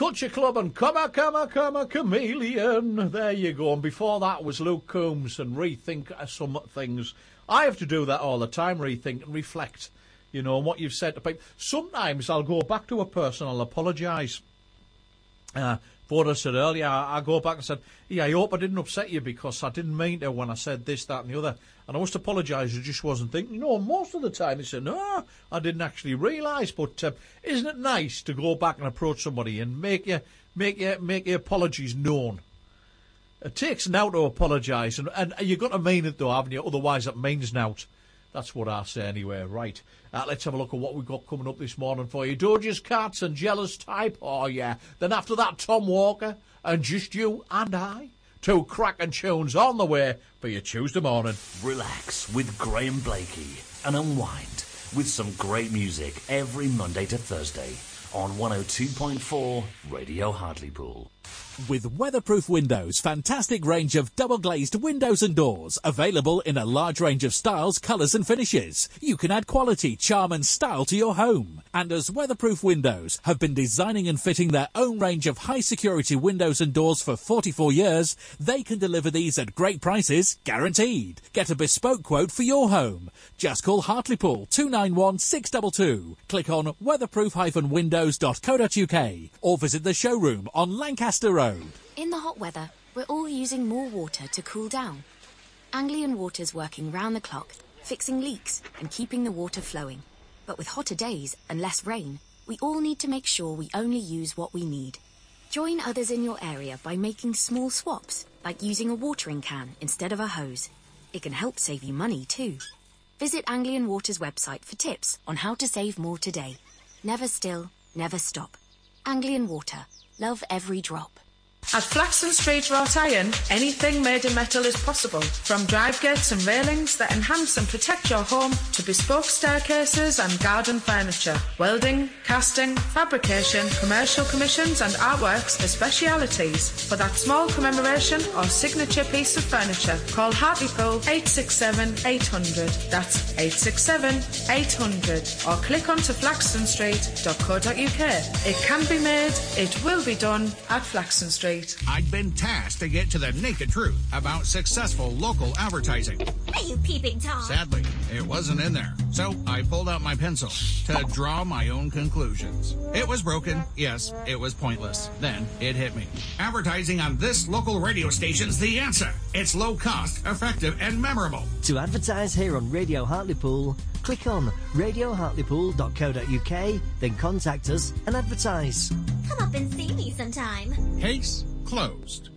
Culture Club and Come a Chameleon. There you go. And before that was Luke Combs and Rethink Some Things. I have to do that all the time, rethink and reflect, you know, on what you've said to people. Sometimes I'll go back to a person, I'll apologise. What I said earlier, I go back and said, yeah, I hope I didn't upset you because I didn't mean to when I said this, that and the other. And I must apologise, I just wasn't thinking. No, most of the time they said, no, I didn't actually realise. But isn't it nice to go back and approach somebody and make your apologies known? It takes now to apologise, and you've got to mean it though, haven't you? Otherwise it means nought. That's what I say anyway. Right, let's have a look at what we've got coming up this morning for you. Doja's Cats and Jealous Type, oh yeah. Then after that, Tom Walker and Just You and I. Two cracking tunes on the way for your Tuesday morning. Relax with Graham Blakey and unwind with some great music every Monday to Thursday on 102.4 Radio Hartlepool. With Weatherproof Windows, fantastic range of double-glazed windows and doors, available in a large range of styles, colours and finishes. You can add quality, charm and style to your home. And as Weatherproof Windows have been designing and fitting their own range of high-security windows and doors for 44 years, they can deliver these at great prices, guaranteed. Get a bespoke quote for your home. Just call Hartlepool 291 622. Click on weatherproof-windows.co.uk or visit the showroom on Lancaster Road. In the hot weather, we're all using more water to cool down. Anglian Water's working round the clock, fixing leaks and keeping the water flowing. But with hotter days and less rain, we all need to make sure we only use what we need. Join others in your area by making small swaps, like using a watering can instead of a hose. It can help save you money too. Visit Anglian Water's website for tips on how to save more today. Never still, never stop. Anglian Water. Love every drop. At Flaxton Street Wrought Iron, anything made in metal is possible. From drive gates and railings that enhance and protect your home to bespoke staircases and garden furniture. Welding, casting, fabrication, commercial commissions and artworks are specialities. For that small commemoration or signature piece of furniture, call Hartlepool 867 800. That's 867 800. Or click onto flaxtonstreet.co.uk. It can be made, it will be done at Flaxton Street. I'd been tasked to get to the naked truth about successful local advertising. Are you peeping Tom? Sadly, it wasn't in there. So I pulled out my pencil to draw my own conclusions. It was broken. Yes, it was pointless. Then it hit me. Advertising on this local radio station's the answer. It's low cost, effective, and memorable. To advertise here on Radio Hartlepool, click on radiohartlepool.co.uk, then contact us and advertise. Come up and see me sometime. Case closed.